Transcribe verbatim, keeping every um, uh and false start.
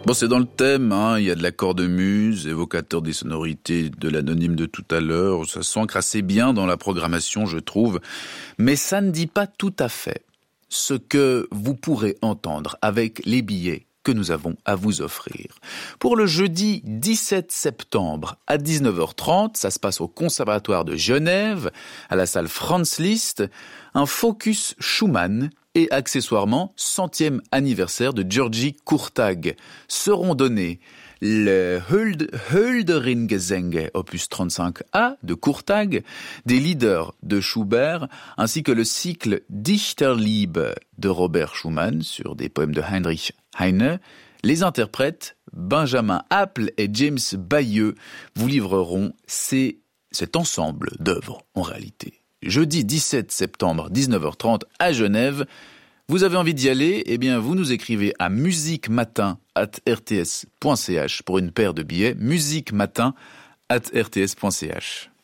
Bon, c'est dans le thème, hein. Il y a de la cornemuse, évocateur des sonorités de l'anonyme de tout à l'heure. Ça s'ancre assez bien dans la programmation, je trouve. Mais ça ne dit pas tout à fait ce que vous pourrez entendre avec les billets que nous avons à vous offrir. Pour le jeudi dix-sept septembre à dix-neuf heures trente, ça se passe au Conservatoire de Genève, à la salle Franz Liszt, un focus Schumann et accessoirement centième anniversaire de György Kurtág. Seront donnés le Huld, Hölderlin-Gesänge opus trente-cinq A de Kurtág, des leaders de Schubert, ainsi que le cycle Dichterliebe de Robert Schumann sur des poèmes de Heinrich Heine. Les interprètes Benjamin Apple et James Bayeux vous livreront ces, cet ensemble d'œuvres en réalité. Jeudi dix-sept septembre, dix-neuf heures trente à Genève. Vous avez envie d'y aller? Eh bien, vous nous écrivez à musiquematin arobase r t s point c h pour une paire de billets. musiquematin arobase r t s point c h.